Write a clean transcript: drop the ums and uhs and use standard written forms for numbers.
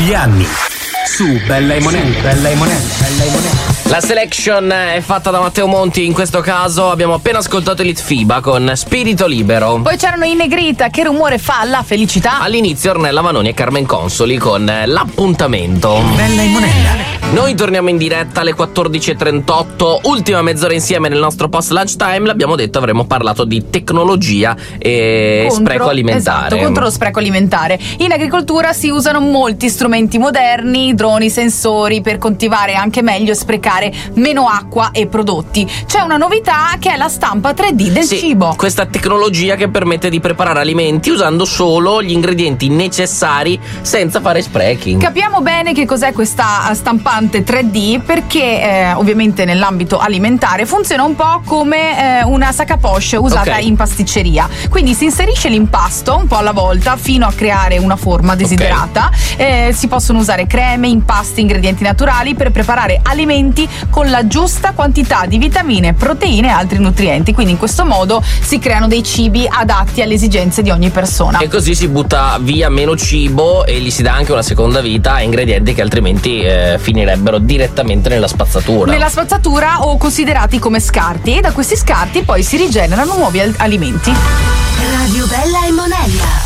Gli anni su Bella e Monella. La selection è fatta da Matteo Monti. In questo caso abbiamo appena ascoltato Litfiba con Spirito Libero. Poi c'erano i Negrita, Che rumore fa la felicità. All'inizio Ornella Vanoni e Carmen Consoli con L'appuntamento. Bella e Monella. Noi torniamo in diretta alle 14.38, ultima mezz'ora insieme nel nostro post lunch time. L'abbiamo detto, avremmo parlato di tecnologia e spreco alimentare. Esatto, contro lo spreco alimentare. In agricoltura si usano molti strumenti moderni, droni, sensori per coltivare anche meglio e sprecare meno acqua e prodotti. C'è una novità che è la stampa 3D del cibo. Questa tecnologia che permette di preparare alimenti usando solo gli ingredienti necessari senza fare sprechi. Capiamo bene che cos'è questa stampante 3D perché ovviamente nell'ambito alimentare funziona un po' come una sac à poche usata in pasticceria. Quindi si inserisce l'impasto un po' alla volta fino a creare una forma desiderata. Si possono usare creme, impasti, ingredienti naturali per preparare alimenti con la giusta quantità di vitamine, proteine e altri nutrienti. Quindi in questo modo si creano dei cibi adatti alle esigenze di ogni persona. E così si butta via meno cibo e gli si dà anche una seconda vita a ingredienti che altrimenti finirebbero direttamente nella spazzatura o considerati come scarti, e da questi scarti poi si rigenerano nuovi alimenti. Radio Bella e Monella.